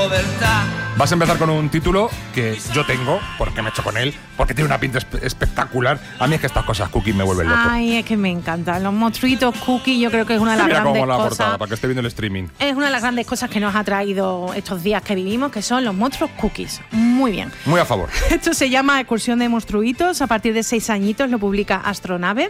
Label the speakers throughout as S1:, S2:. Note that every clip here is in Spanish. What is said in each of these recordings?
S1: Vas a empezar con un título que yo tengo, porque me he hecho con él, porque tiene una pinta espectacular. A mí es que estas cosas cookies me vuelven loco.
S2: Ay, es que me encantan. Los monstruitos cookies yo creo que es una de las grandes
S1: cómo la
S2: cosas.
S1: portada, para que esté viendo el streaming.
S2: Es una de las grandes cosas que nos ha traído estos días que vivimos, que son los monstruos cookies. Muy bien.
S1: Muy a favor.
S2: Esto se llama Excursión de Monstruitos. A partir de 6 añitos lo publica Astronave.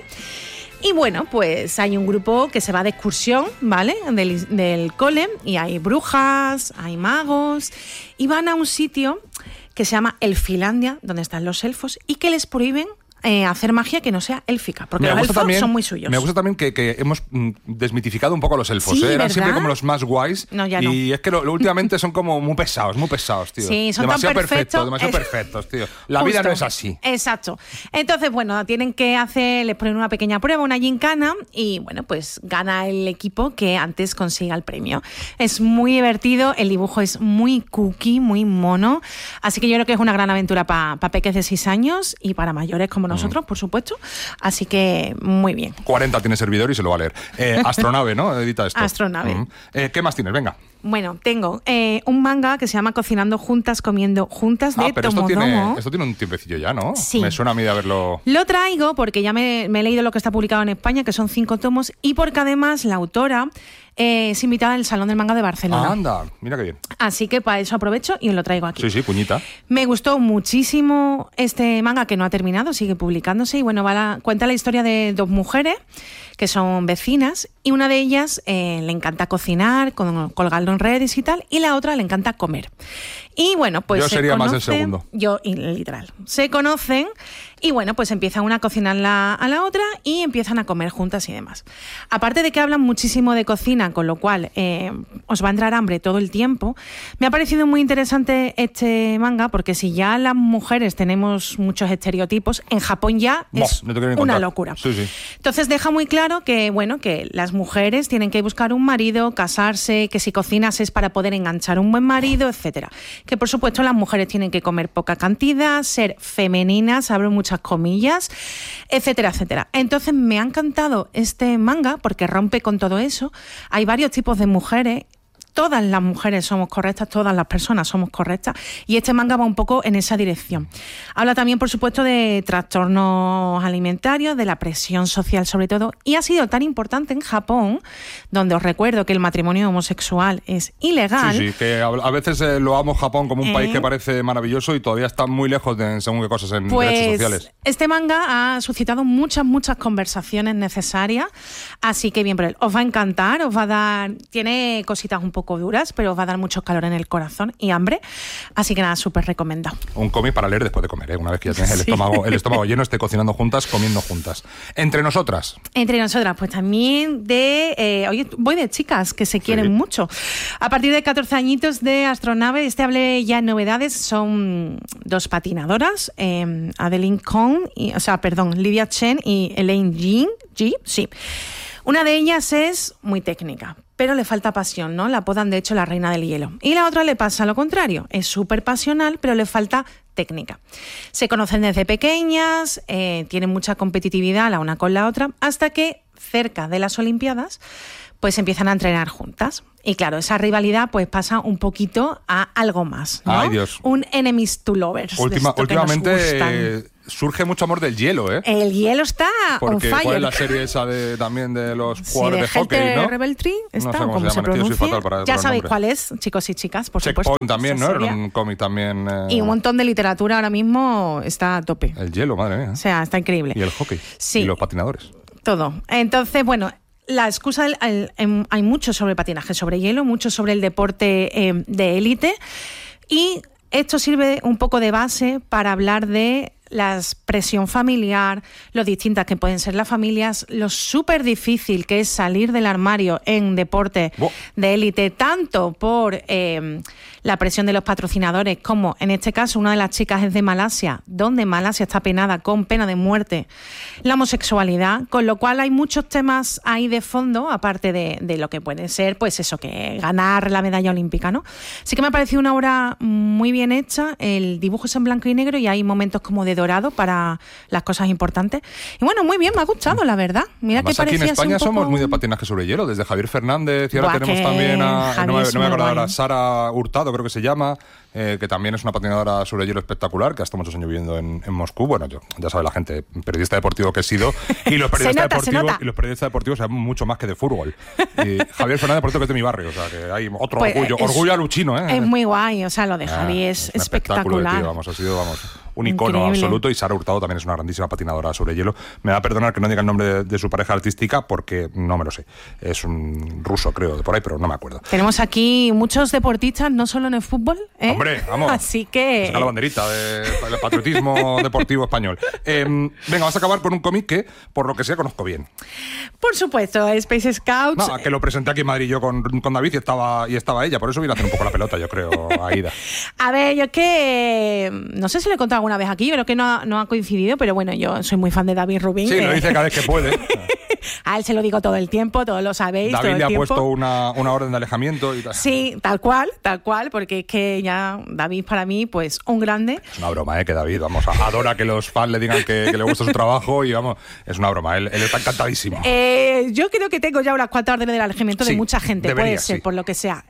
S2: Y bueno, pues hay un grupo que se va de excursión, ¿vale? Del cole, y hay brujas, hay magos, y van a un sitio que se llama Elfilandia, donde están los elfos, y que les prohíben hacer magia que no sea élfica, porque los elfos también, son muy suyos.
S1: Me gusta también que hemos desmitificado un poco a los elfos.
S2: Sí,
S1: Eran
S2: ¿verdad?
S1: siempre como los más guays.
S2: No, ya no.
S1: Y es que últimamente son como muy pesados, tío.
S2: Sí, son
S1: demasiado
S2: tan perfectos.
S1: demasiado perfectos, tío. La vida no es así.
S2: Exacto. Entonces, bueno, tienen que les ponen una pequeña prueba, una gincana, y bueno, pues gana el equipo que antes consiga el premio. Es muy divertido, el dibujo es muy cookie, muy mono, así que yo creo que es una gran aventura para peques de 6 años y para mayores como nosotros, por supuesto. Así que muy bien.
S1: 40 tiene servidor y se lo va a leer. Astronave, ¿no? Edita esto.
S2: Astronave.
S1: ¿Qué más tienes? Venga.
S2: Bueno, tengo un manga que se llama Cocinando Juntas, Comiendo Juntas, de
S1: pero
S2: Tomodomo.
S1: esto tiene un tiempecillo ya, ¿no?
S2: Sí.
S1: Me suena a mí de haberlo...
S2: Lo traigo porque ya me he leído lo que está publicado en España, que son 5 tomos, y porque además la autora es invitada al Salón del Manga de Barcelona.
S1: Anda, mira qué bien.
S2: Así que para eso aprovecho y os lo traigo aquí.
S1: Sí, puñita.
S2: Me gustó muchísimo este manga, que no ha terminado, sigue publicándose, y bueno, cuenta la historia de 2 mujeres que son vecinas, y una de ellas le encanta cocinar, colgarlo en redes y tal, y la otra le encanta comer. Y bueno, pues
S1: yo sería más el segundo.
S2: Yo, literal. Se conocen y bueno, pues empiezan una a cocinar a la otra y empiezan a comer juntas y demás. Aparte de que hablan muchísimo de cocina, con lo cual os va a entrar hambre todo el tiempo, me ha parecido muy interesante este manga, porque si ya las mujeres tenemos muchos estereotipos, en Japón ya es una locura.
S1: Sí.
S2: Entonces deja muy claro que, bueno, que las mujeres tienen que buscar un marido, casarse, que si cocinas es para poder enganchar un buen marido, etcétera. Que por supuesto las mujeres tienen que comer poca cantidad, ser femeninas, abro muchas comillas, etcétera, etcétera. Entonces me ha encantado este manga porque rompe con todo eso. Hay varios tipos de mujeres. Todas las mujeres somos correctas, todas las personas somos correctas, y este manga va un poco en esa dirección. Habla también, por supuesto, de trastornos alimentarios, de la presión social sobre todo, y ha sido tan importante en Japón, donde os recuerdo que el matrimonio homosexual es ilegal.
S1: Sí, que a veces lo amo Japón como un país que parece maravilloso y todavía está muy lejos de según qué cosas en derechos sociales.
S2: Este manga ha suscitado muchas conversaciones necesarias, así que bien por él. Os va a encantar, os va a dar... Tiene cositas un poco duras, pero os va a dar mucho calor en el corazón y hambre, así que nada, súper recomendado.
S1: Un cómic para leer después de comer, una vez que ya tienes el estómago lleno, esté cocinando juntas, comiendo juntas. Entre nosotras, pues también hoy voy de chicas que se quieren mucho. A partir de 14 añitos de Astronave, hablé ya en novedades, son 2 patinadoras, Lydia Chen y Elaine G. Sí. Una de ellas es muy técnica, pero le falta pasión, ¿no? La apodan, de hecho, la reina del hielo. Y la otra le pasa lo contrario. Es súper pasional, pero le falta técnica. Se conocen desde pequeñas, tienen mucha competitividad la una con la otra, hasta que cerca de las Olimpiadas pues empiezan a entrenar juntas. Y claro, esa rivalidad pues pasa un poquito a algo más, ¿no? Ay, Dios.
S2: Un enemies to lovers.
S1: Últimamente surge mucho amor del hielo, ¿eh?
S2: El hielo está on fire.
S1: ¿Cuál es la serie esa también de los jugadores de hockey, no?
S2: Revelry está,
S1: no sé cómo se pronuncia.
S2: Ya sabéis cuál es, chicos y chicas, por
S1: Checkpoint
S2: supuesto.
S1: También, ¿no? Era un cómic también.
S2: Y un montón de literatura ahora mismo está a tope.
S1: El hielo, madre mía.
S2: O sea, está increíble.
S1: Y el hockey.
S2: Sí.
S1: Y los patinadores.
S2: Todo. Entonces, bueno, la excusa, hay mucho sobre patinaje sobre hielo, mucho sobre el deporte de élite, y esto sirve un poco de base para hablar de la presión familiar, lo distintas que pueden ser las familias, lo súper difícil que es salir del armario en deporte de élite, tanto por la presión de los patrocinadores, como en este caso una de las chicas es de Malasia, donde Malasia está penada con pena de muerte la homosexualidad, con lo cual hay muchos temas ahí de fondo, aparte de lo que puede ser, pues eso, que ganar la medalla olímpica, ¿no? Así que me ha parecido una obra muy bien hecha, el dibujo es en blanco y negro y hay momentos como de
S1: dorado para las cosas importantes. Y bueno, muy bien, me ha gustado, la verdad. Mira, además, que parecía
S3: aquí en España
S1: poco...
S3: somos muy de patinaje sobre hielo, desde Javier Fernández, y ahora tenemos también a, no me acuerdo, a Sara Hurtado, creo que se llama, que también es una patinadora sobre hielo espectacular, que ha estado muchos años viviendo en Moscú. Bueno, yo, ya sabe la gente, periodista deportivo que he sido, y los periodistas deportivos saben mucho más que de fútbol. Y Javier Fernández, por cierto, que es de mi barrio, o sea, que hay otro orgullo aluchino, ¿eh?
S1: Es muy guay, o sea, lo de Javi es espectacular.
S3: Tío, ha sido, un icono absoluto, y Sara Hurtado también es una grandísima patinadora sobre hielo. Me va a perdonar que no diga el nombre de su pareja artística porque no me lo sé. Es un ruso, creo, de por ahí, pero no me acuerdo.
S1: Tenemos aquí muchos deportistas, no solo en el fútbol, ¿eh?
S3: Hombre, vamos.
S1: Así que...
S3: Saca la banderita del patriotismo deportivo español. Venga, vamos a acabar con un cómic que, por lo que sea, conozco bien.
S1: Por supuesto, Space Scouts.
S3: No, que lo presenté aquí en Madrid yo con David y estaba ella, por eso vine a hacer un poco la pelota, yo creo, a Ida.
S1: A ver, yo es que... No sé si lo he contado alguna vez aquí, pero que no ha coincidido, pero bueno, yo soy muy fan de David Rubin.
S3: Sí, lo dice cada vez que puede.
S1: A él se lo digo todo el tiempo, todos lo sabéis.
S3: David
S1: todo el
S3: le ha
S1: tiempo.
S3: puesto una orden de alejamiento y tal.
S1: Sí, tal cual, porque es que ya David para mí, pues, un grande.
S3: Es una broma, que David, vamos, adora que los fans le digan que le gusta su trabajo y vamos, es una broma, él está encantadísimo.
S1: Yo creo que tengo ya unas cuantas órdenes de alejamiento de mucha gente, debería, puede ser, por lo que sea.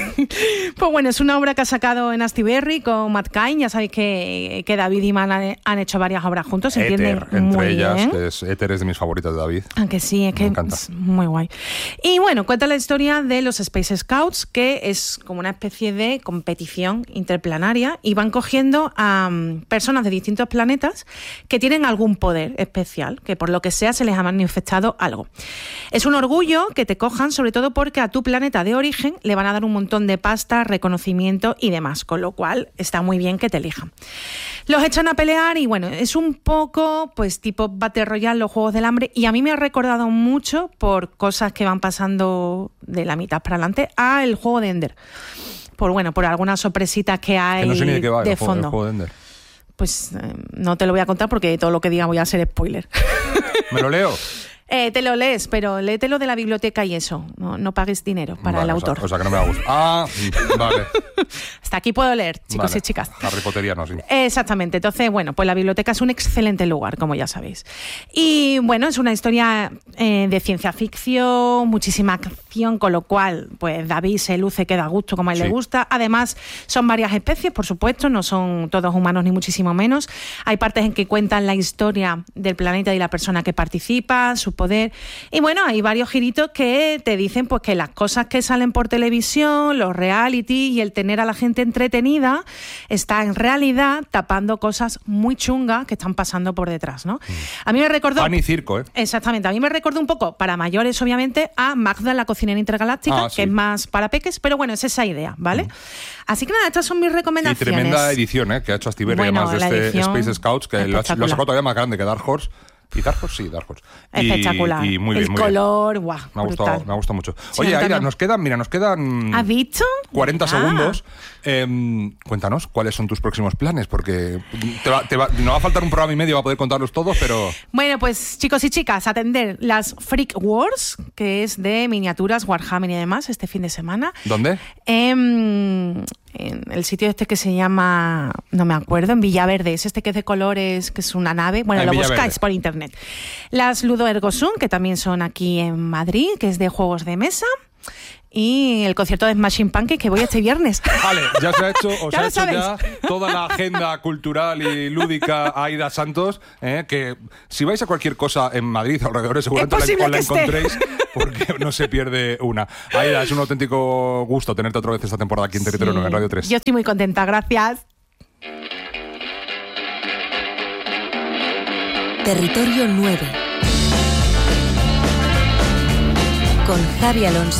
S1: Pues bueno, es una obra que ha sacado en Astiberri con Matt Cain. Ya sabéis que David y Man han hecho varias obras juntos, se entienden muy
S3: entre ellas,
S1: bien.
S3: Éter es de mis favoritas de David.
S1: Aunque sí, es que es muy guay. Y bueno, cuenta la historia de los Space Scouts, que es como una especie de competición interplanaria, y van cogiendo a personas de distintos planetas que tienen algún poder especial, que por lo que sea se les ha manifestado algo. Es un orgullo que te cojan, sobre todo porque a tu planeta de origen le van a dar un montón de pasta, reconocimiento y demás, con lo cual está muy bien que te elijan. Los echan a pelear y bueno, es un poco pues tipo Battle Royale, los Juegos del Hambre, y a mí me ha recordado mucho, por cosas que van pasando de la mitad para adelante, a el Juego de Ender. Por algunas sorpresitas que hay,
S3: que no sé ni de qué va
S1: de
S3: el
S1: fondo.
S3: Juego de Ender.
S1: Pues no te lo voy a contar porque todo lo que diga voy a hacer spoiler.
S3: ¿Me lo leo?
S1: Te lo lees, pero léetelo de la biblioteca y eso. No pagues dinero para el autor.
S3: O sea que no me va a gustar. Vale.
S1: Hasta aquí puedo leer, chicos y chicas.
S3: Harry Potteriano, sí.
S1: Exactamente. Entonces, bueno, pues la biblioteca es un excelente lugar, como ya sabéis. Y bueno, es una historia de ciencia ficción, muchísima acción, con lo cual, pues David se luce, que da gusto como a él le gusta. Además, son varias especies, por supuesto, no son todos humanos ni muchísimo menos. Hay partes en que cuentan la historia del planeta y la persona que participa, su poder. Y bueno, hay varios giritos que te dicen pues que las cosas que salen por televisión, los reality y el tener a la gente entretenida está en realidad tapando cosas muy chungas que están pasando por detrás, ¿no? A mí me recordó...
S3: Pan y circo, ¿eh?
S1: Exactamente. A mí me recordó un poco, para mayores obviamente, a Magda, la cocinera intergaláctica, que es más para peques, pero bueno, es esa idea, ¿vale? Así que nada, estas son mis recomendaciones.
S3: Y tremenda edición, que ha hecho Astiberri, además de este Space Scouts, que lo ha sacado todavía más grande que Dark Horse. ¿Y Dark Horse? Sí, Dark Horse.
S1: Espectacular.
S3: Y muy bien,
S1: el color, guau,
S3: me ha gustado mucho. Sí, oye, Aida, nos quedan
S1: ¿has visto?
S3: 40 segundos. Cuéntanos, ¿cuáles son tus próximos planes? Porque no va a faltar un programa y medio para poder contarlos todos, pero... Bueno,
S1: pues chicos y chicas, atender las Freak Wars, que es de miniaturas, Warhammer y demás, este fin de semana.
S3: ¿Dónde?
S1: En el sitio este que se llama, no me acuerdo, en Villaverde, es este que es de colores, que es una nave, bueno, lo buscáis por internet. Las Ludo Ergosun, que también son aquí en Madrid, que es de juegos de mesa. Y el concierto de Smashing Pumpkins, que voy este viernes.
S3: Vale, ya se ha hecho, ya toda la agenda cultural y lúdica a Aida Santos, que si vais a cualquier cosa en Madrid, alrededor, seguramente la encontréis, porque no se pierde una. Aida, es un auténtico gusto tenerte otra vez esta temporada aquí en Territorio 9, en Radio 3.
S1: Yo estoy muy contenta, gracias.
S4: Territorio 9 con Javi Alonso.